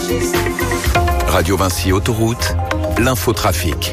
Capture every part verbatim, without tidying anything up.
Radio Vinci Autoroute, l'infotrafic.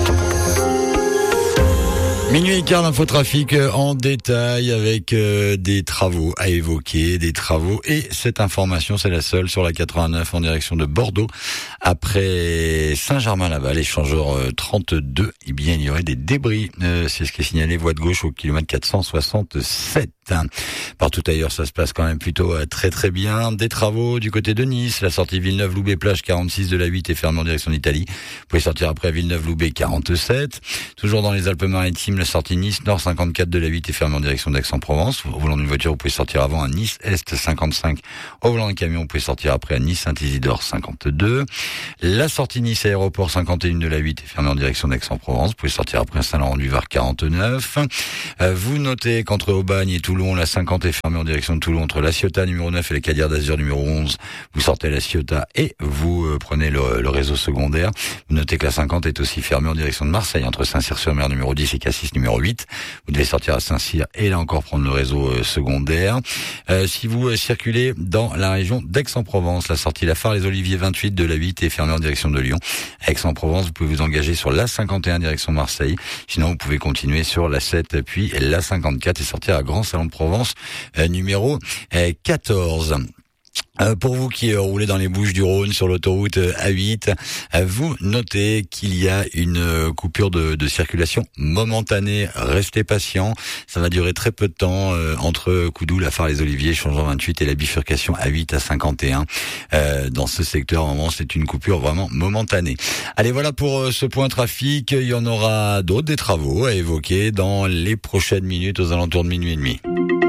Minuit et quart, l'infotrafic en détail avec euh, des travaux à évoquer, des travaux et cette information, c'est la seule sur la quatre-vingt-neuf en direction de Bordeaux. Après Saint-Germain-Laval, échangeur euh, trente-deux, eh bien il y aurait des débris. Euh, c'est ce qui est signalé voie de gauche au kilomètre quatre cent soixante-sept. Partout ailleurs, ça se passe quand même plutôt euh, très très bien. Des travaux du côté de Nice, la sortie Villeneuve-Loubet-Plage quarante-six de la huit est fermée en direction d'Italie. Vous pouvez sortir après à Villeneuve-Loubet quarante-sept. Toujours dans les Alpes-Maritimes, la sortie Nice Nord cinquante-quatre de la huit est fermée en direction d'Aix-en-Provence. Au volant d'une voiture, vous pouvez sortir avant à Nice Est cinquante-cinq. Au volant d'un camion, vous pouvez sortir après à Nice Saint-Isidore cinquante-deux. La sortie Nice Aéroport cinquante et un de la huit est fermée en direction d'Aix-en-Provence. Vous pouvez sortir après à Saint-Laurent-du-Var quarante-neuf. Euh, vous notez qu'entre Aubagne et Toulon, la cinquante est fermée en direction de Toulon entre la Ciotat numéro neuf et les Cadières d'Azur numéro onze. Vous sortez la Ciotat et vous euh, prenez le, le réseau secondaire. Vous notez que la cinquante est aussi fermée en direction de Marseille entre Saint-Cyr-sur-Mer numéro dix et Cassis numéro huit. Vous devez sortir à Saint-Cyr et là encore prendre le réseau euh, secondaire. Euh, si vous euh, circulez dans la région d'Aix-en-Provence, la sortie La Phare les Oliviers vingt-huit de la huit est fermée en direction de Lyon. À Aix-en-Provence, vous pouvez vous engager sur la cinquante et un direction Marseille. Sinon, vous pouvez continuer sur la sept puis la cinquante-quatre et sortir à Grand Salon de Provence euh, numéro euh, quatorze. Euh, pour vous qui euh, roulez dans les Bouches-du-Rhône sur l'autoroute euh, A huit, euh, vous notez qu'il y a une euh, coupure de, de circulation momentanée. Restez patient, ça va durer très peu de temps euh, entre Coudou, La Phare les Oliviers, Changeant vingt-huit et la bifurcation A huit à cinquante et un. Euh, dans ce secteur, vraiment, c'est une coupure vraiment momentanée. Allez, voilà pour euh, ce point trafic. Il y en aura d'autres, des travaux à évoquer dans les prochaines minutes aux alentours de minuit et demi.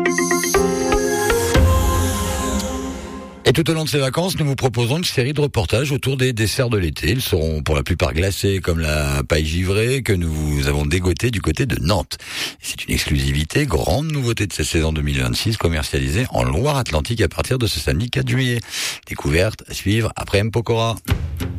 Et tout au long de ces vacances, nous vous proposons une série de reportages autour des desserts de l'été. Ils seront pour la plupart glacés comme la paille givrée que nous vous avons dégotée du côté de Nantes. C'est une exclusivité, grande nouveauté de cette saison deux mille vingt-six, commercialisée en Loire-Atlantique à partir de ce samedi quatre juillet. Découverte à suivre après M. Pokora.